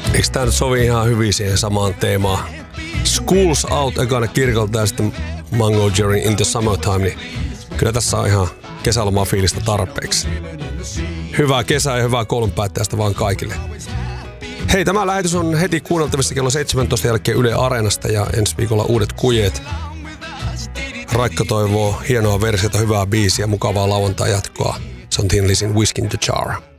Eikö tää nyt sovi ihan hyvin siihen samaan teemaan? Schools Out ekana kirkolta ja sitten Mango Jerry In The Summertime, niin kyllä tässä on ihan kesälomafiilistä tarpeeksi. Hyvää kesää ja hyvää koulunpäättäjästä vaan kaikille. Hei, tämä lähetys on heti kuunneltavissa kello 17 jälkeen Yle Areenasta ja ensi viikolla uudet kujeet. Raikka toivoo hienoa versiota, hyvää biisiä, mukavaa lauantai jatkoa. Se on Thin Lizzy Whiskey in the Jar.